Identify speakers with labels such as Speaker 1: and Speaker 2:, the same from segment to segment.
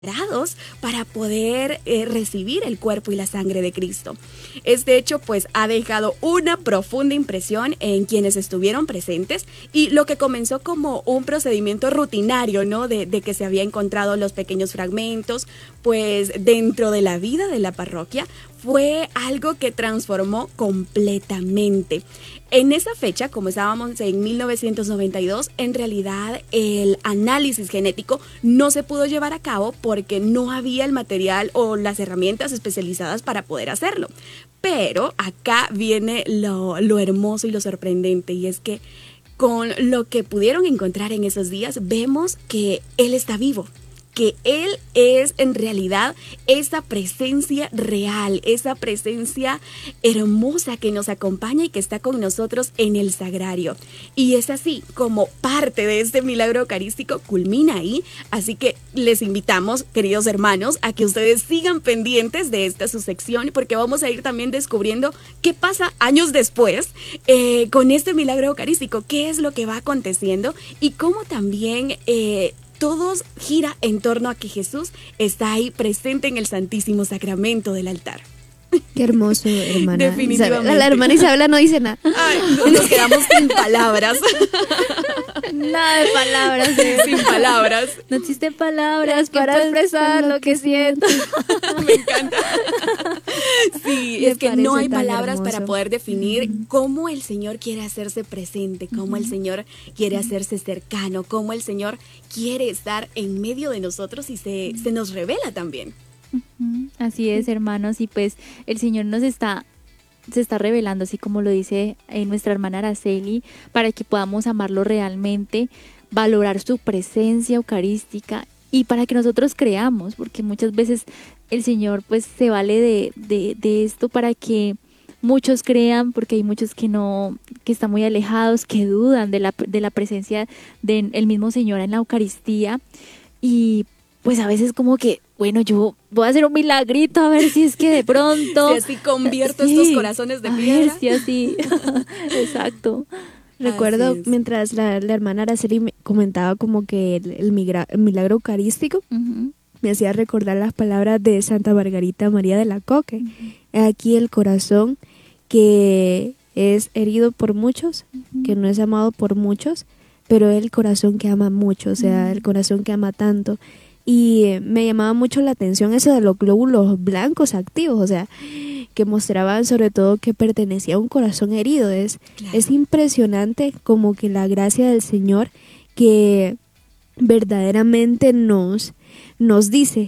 Speaker 1: para poder recibir el cuerpo y la sangre de Cristo. Este hecho pues ha dejado una profunda impresión en quienes estuvieron presentes, y lo que comenzó como un procedimiento rutinario, ¿no? De que se había encontrado los pequeños fragmentos pues dentro de la vida de la parroquia, fue algo que transformó completamente. En esa fecha, como estábamos en 1992, en realidad el análisis genético no se pudo llevar a cabo porque no había el material o las herramientas especializadas para poder hacerlo. Pero acá viene lo hermoso y lo sorprendente, y es que con lo que pudieron encontrar en esos días, vemos que Él está vivo, que Él es en realidad esa presencia real, esa presencia hermosa que nos acompaña y que está con nosotros en el sagrario. Y es así como parte de este milagro eucarístico culmina ahí. Así que les invitamos, queridos hermanos, a que ustedes sigan pendientes de esta su sección, porque vamos a ir también descubriendo qué pasa años después con este milagro eucarístico, qué es lo que va aconteciendo y cómo también todos gira en torno a que Jesús está ahí presente en el Santísimo Sacramento del altar.
Speaker 2: Qué hermoso, hermana.
Speaker 1: Definitivamente.
Speaker 2: La hermana Isabela no dice nada.
Speaker 1: Ay, nos quedamos sin palabras.
Speaker 2: Nada de palabras.
Speaker 1: Sin palabras.
Speaker 2: No existen palabras para expresar lo que siento.
Speaker 1: Me encanta. Sí, es que no hay palabras
Speaker 2: hermoso
Speaker 1: para poder definir cómo el Señor quiere hacerse presente, cómo el Señor quiere hacerse cercano, cómo el Señor quiere estar en medio de nosotros y se nos revela también.
Speaker 3: Así es, hermanos, y pues el Señor se está revelando, así como lo dice nuestra hermana Araceli, para que podamos amarlo realmente, valorar su presencia eucarística y para que nosotros creamos, porque muchas veces el Señor pues se vale de esto para que muchos crean, porque hay muchos que no, que están muy alejados, que dudan de la presencia del mismo Señor en la Eucaristía, y pues a veces como que, bueno, yo voy a hacer un milagrito a ver si es que de pronto...
Speaker 1: Si así convierto estos corazones de piedra.
Speaker 3: Sí, así. Exacto.
Speaker 2: Recuerdo mientras la hermana Araceli me comentaba como que el milagro eucarístico, me hacía recordar las palabras de Santa Margarita María de Alacoque. Aquí el corazón que es herido por muchos, que no es amado por muchos, pero el corazón que ama mucho, o sea, el corazón que ama tanto. Y me llamaba mucho la atención eso de los glóbulos blancos activos, o sea, que mostraban sobre todo que pertenecía a un corazón herido. Es impresionante como que la gracia del Señor que verdaderamente nos dice,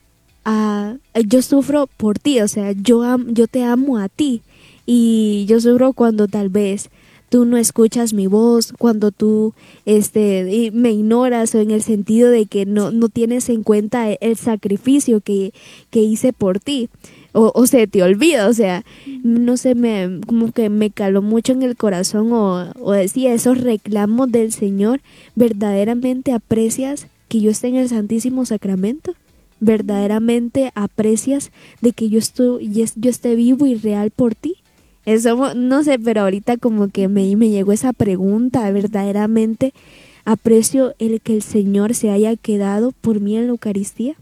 Speaker 2: yo sufro por ti, o sea, yo te amo a ti, y yo sufro cuando tal vez tú no escuchas mi voz, cuando tú me ignoras, o en el sentido de que no tienes en cuenta el sacrificio que hice por ti, o se te olvida, o sea, no sé, como que me caló mucho en el corazón, o decía, esos reclamos del Señor. ¿Verdaderamente aprecias que yo esté en el Santísimo Sacramento? ¿Verdaderamente aprecias de que yo esté vivo y real por ti? Eso, no sé, pero ahorita como que me llegó esa pregunta, ¿verdaderamente aprecio el que el Señor se haya quedado por mí en la Eucaristía?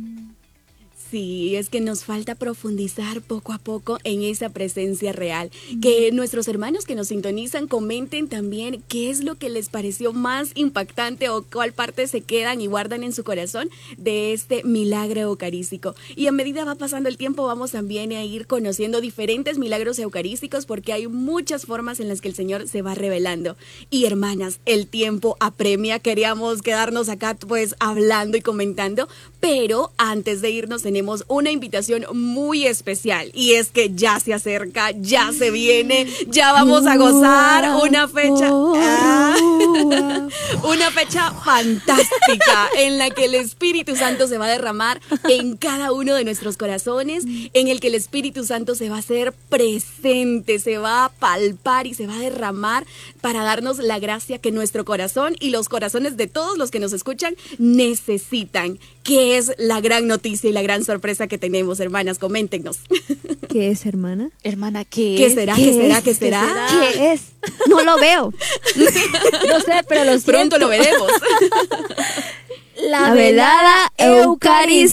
Speaker 1: Sí, es que nos falta profundizar poco a poco en esa presencia real. Que nuestros hermanos que nos sintonizan comenten también qué es lo que les pareció más impactante o cuál parte se quedan y guardan en su corazón de este milagro eucarístico. Y a medida va pasando el tiempo vamos también a ir conociendo diferentes milagros eucarísticos, porque hay muchas formas en las que el Señor se va revelando. Y hermanas, el tiempo apremia, queríamos quedarnos acá pues hablando y comentando, pero antes de irnos tenemos una invitación muy especial, y es que ya se acerca, ya se viene, ya vamos a gozar una fecha fantástica en la que el Espíritu Santo se va a derramar en cada uno de nuestros corazones, en el que el Espíritu Santo se va a hacer presente, se va a palpar y se va a derramar para darnos la gracia que nuestro corazón y los corazones de todos los que nos escuchan necesitan. ¿Qué es la gran noticia y la gran sorpresa que tenemos, hermanas? Coméntenos.
Speaker 2: ¿Qué es, hermana?
Speaker 3: Hermana, ¿qué
Speaker 1: ¿Qué
Speaker 3: es?
Speaker 1: será?
Speaker 2: ¿Qué
Speaker 1: ¿Qué será?
Speaker 2: es?
Speaker 1: ¿Qué será?
Speaker 2: ¿Qué es? No lo veo.
Speaker 3: No sé, pero lo siento.
Speaker 1: Pronto lo veremos.
Speaker 2: la velada eucarística.